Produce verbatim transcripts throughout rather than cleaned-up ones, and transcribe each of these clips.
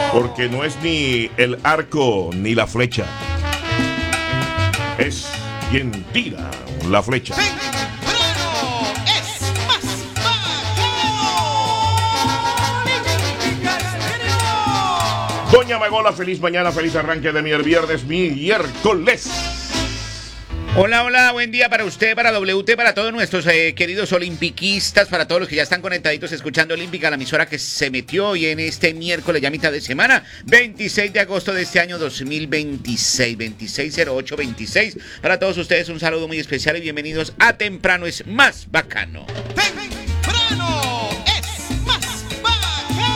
Porque no es ni el arco ni la flecha, es quien tira la flecha. Doña Magola, feliz mañana, feliz arranque de mi viernes, miércoles. Hola, hola, buen día para usted, para W T, para todos nuestros eh, queridos olimpiquistas, para todos los que ya están conectaditos escuchando Olímpica, la emisora que se metió hoy en este miércoles, ya mitad de semana, veintiséis de agosto de este año dos mil veintiséis, veintiséis cero ocho veintiséis. Para todos ustedes un saludo muy especial y bienvenidos a Temprano es Más Bacano. Temprano es más bacano.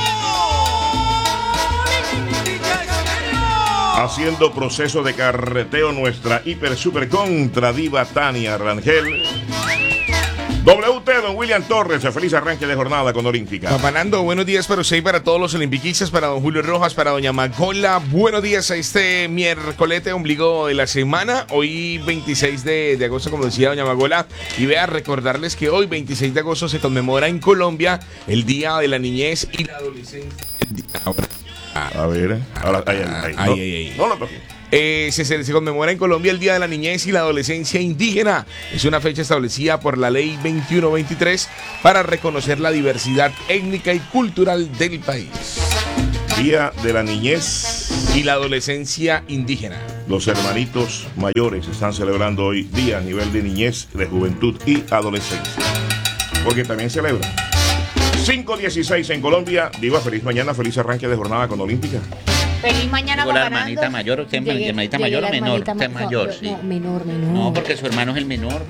Haciendo proceso de carreteo nuestra hiper super contra diva Tania Rangel. W T, don William Torres, feliz arranque de jornada con Olímpica. Papanando, buenos días para usted y para todos los olimpiquistas, para don Julio Rojas, para doña Magola. Buenos días a este miércoles ombligo de la semana, hoy veintiséis de, de agosto, como decía doña Magola. Y vea, recordarles que hoy veintiséis de agosto se conmemora en Colombia el Día de la Niñez y la Adolescencia. A ver, ahora, ahí, ahí, ahí. Ay, No, ay, ay. no lo toques. Eh, se, se, se conmemora en Colombia el Día de la Niñez y la Adolescencia Indígena. Es una fecha establecida por la Ley veintiuno veintitrés para reconocer la diversidad étnica y cultural del país. Día de la niñez Y la adolescencia indígena. Los hermanitos mayores están celebrando hoy día a nivel de niñez, de juventud y adolescencia. Porque también celebran. cinco dieciséis en Colombia. Diva, feliz mañana, feliz arranque de jornada con Olímpica. Feliz mañana, Digo, la Papanando. hermanita mayor, ¿usted es Llegué- hermanita llegué mayor la o menor? hermanita Usted es ma- mayor, no, sí. no, menor, menor. No, porque su hermano es el menor.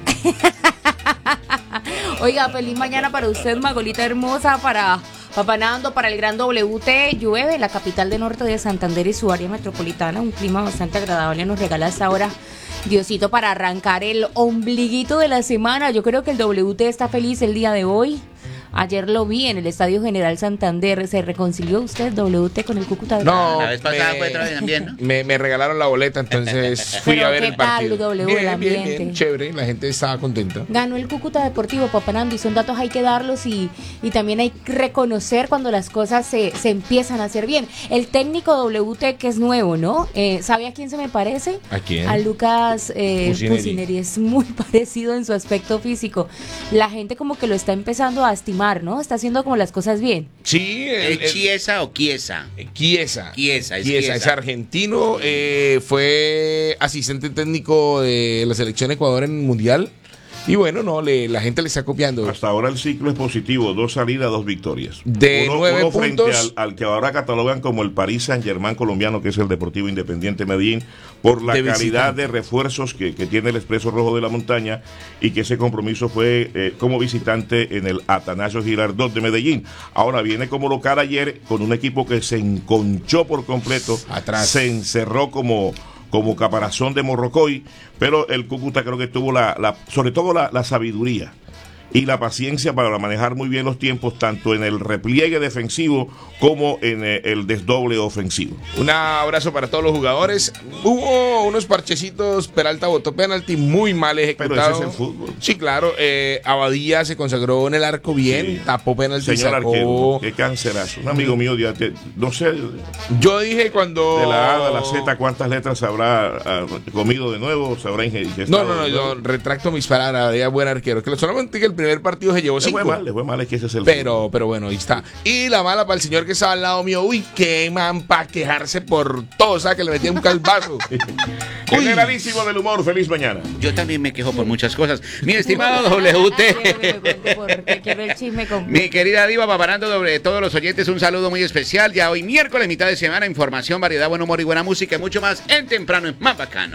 Oiga, feliz mañana para usted, Magolita hermosa, para Papanando, para el gran W T. Llueve en la capital de norte de Santander y su área metropolitana. Un clima bastante agradable nos regala hasta ahora Diosito para arrancar el ombliguito de la semana. Yo creo que el W T está feliz el día de hoy. Ayer lo vi en el Estadio General Santander. ¿Se reconcilió usted, W T, con el Cúcuta? No, La vez pasada me- fue otra vez también, ¿no? Me, me regalaron la boleta, entonces fui Pero a ver ¿qué el partido. tal, W, bien, el bien, ambiente? bien, chévere, la gente estaba contenta. Ganó el Cúcuta Deportivo, Papanando, y son datos hay que darlos y, y también hay que reconocer cuando las cosas se, se empiezan a hacer bien. El técnico W T, que es nuevo, ¿no? Eh, ¿Sabe a quién se me parece? ¿A quién? A Lucas eh, Pusineri. Pusineri. Es muy parecido en su aspecto físico. La gente como que lo está empezando a estimar, ¿no? Está haciendo como las cosas bien. Sí, el, ¿Es Chiesa o Chiesa? el- Chiesa. Chiesa, es Chiesa, Chiesa. es argentino, eh, fue asistente técnico de la selección Ecuador en el Mundial. Y bueno, no, le, la gente le está copiando. Hasta ahora el ciclo es positivo, dos salidas, dos victorias. De uno, nueve uno frente puntos. al, al que ahora catalogan como el Paris Saint-Germain colombiano, que es el Deportivo Independiente Medellín, por la De calidad visitante. de refuerzos que, que tiene el Expreso Rojo de la Montaña, y que ese compromiso fue eh, como visitante en el Atanasio Girardot de Medellín. Ahora viene como local ayer con un equipo que se enconchó por completo, Atrás. se encerró como... como caparazón de Morrocoy, pero el Cúcuta creo que tuvo la, la sobre todo la, la sabiduría y la paciencia para manejar muy bien los tiempos, tanto en el repliegue defensivo como en eh, el desdoble ofensivo. Un abrazo para todos los jugadores. Hubo unos parchecitos, Peralta botó penalti muy mal ejecutado. Pero ese es el fútbol. Sí, claro. Eh, Abadía se consagró en el arco bien, Sí. tapó penalti, Señor sacó. arquero, qué cancerazo. Un amigo mío, ya te- no sé, de Yo dije cuando. la A a la Z, cuántas letras se habrá ah, comido de nuevo, se habrá ingerido. No, no, no, yo retracto mis palabras. Abadía buen arquero. Que solamente que el primer partido se llevó Le fue cinco. mal, le fue mal, es que ese es el Pero, pero bueno, ahí está. Y la mala para el señor que estaba al lado mío. Uy, qué man para quejarse por todo. O sea, que le metía un calvazo. Uy. Generalísimo del humor, feliz mañana. Yo también me quejo por muchas cosas. Mi estimado W T. Quiero que me cuente porque quiero el chisme completo. Mi querida Diva, Papanando, sobre todos los oyentes, un saludo muy especial. Ya hoy miércoles, mitad de semana, información, variedad, buen humor y buena música y mucho más en Temprano es Más Bacano.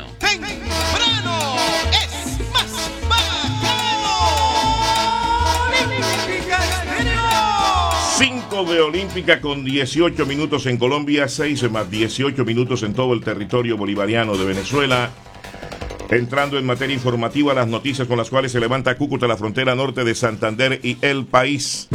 Temprano es más bacano. Olímpica Estéreo. cinco de Olímpica con dieciocho minutos en Colombia, seis más dieciocho minutos en todo el territorio bolivariano de Venezuela. Entrando en materia informativa, las noticias con las cuales se levanta Cúcuta, la frontera norte de Santander y el país.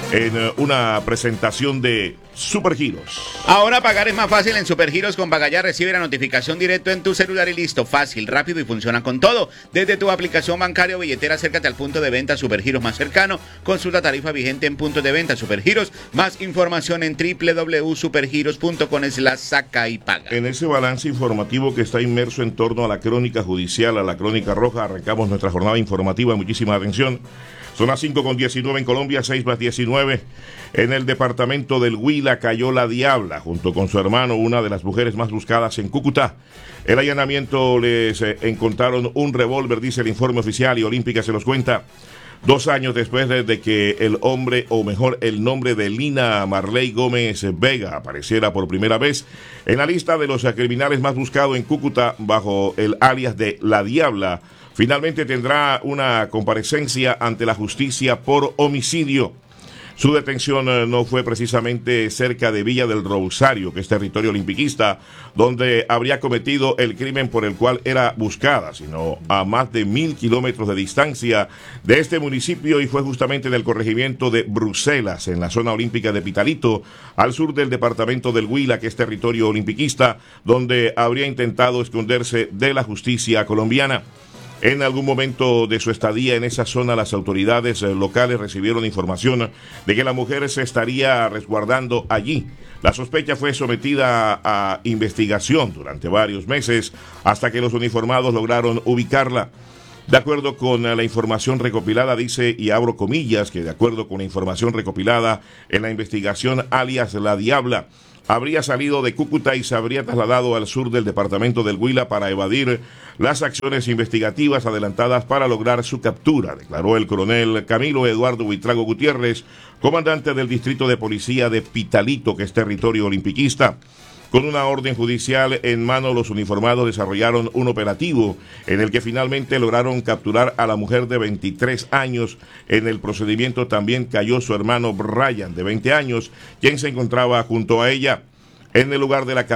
en eh, una presentación de Supergiros. Ahora pagar es más fácil en Supergiros. Con Pagaya recibe la notificación directo en tu celular y listo. Fácil, rápido y funciona con todo. Desde tu aplicación bancaria o billetera, acércate al punto de venta Supergiros más cercano. Consulta tarifa vigente en puntos de venta Supergiros. Más información en w w w punto supergiros punto com slash saca y paga. En ese balance informativo que está inmerso en torno a la crónica judicial, a la crónica roja, arrancamos nuestra jornada informativa. Muchísima atención. Son las cinco con diecinueve en Colombia, seis más diecinueve. En el departamento del Huila cayó la Diabla, junto con su hermano, una de las mujeres más buscadas en Cúcuta. El allanamiento les eh, encontraron un revólver, dice el informe oficial, y Olímpica se los cuenta. Dos años después de, de que el hombre, o mejor, el nombre de Lina Marley Gómez Vega apareciera por primera vez en la lista de los criminales más buscados en Cúcuta bajo el alias de La Diabla, finalmente tendrá una comparecencia ante la justicia por homicidio. Su detención eh, no fue precisamente cerca de Villa del Rosario, que es territorio olimpiquista, donde habría cometido el crimen por el cual era buscada, sino a más de mil kilómetros de distancia de este municipio, y fue justamente en el corregimiento de Bruselas, en la zona olímpica de Pitalito, al sur del departamento del Huila, que es territorio olimpiquista, donde habría intentado esconderse de la justicia colombiana. En algún momento de su estadía en esa zona, las autoridades eh, locales recibieron información de que la mujer se estaría resguardando allí. La sospecha fue sometida a, a investigación durante varios meses hasta que los uniformados lograron ubicarla. De acuerdo con la información recopilada, dice, y abro comillas, que de acuerdo con la información recopilada en la investigación alias La Diabla, habría salido de Cúcuta y se habría trasladado al sur del departamento del Huila para evadir las acciones investigativas adelantadas para lograr su captura, declaró el coronel Camilo Eduardo Buitrago Gutiérrez, comandante del distrito de policía de Pitalito, que es territorio olimpiquista. Con una orden judicial en mano, los uniformados desarrollaron un operativo en el que finalmente lograron capturar a la mujer de veintitrés años. En el procedimiento también cayó su hermano Brian, de veinte años, quien se encontraba junto a ella. En el lugar de la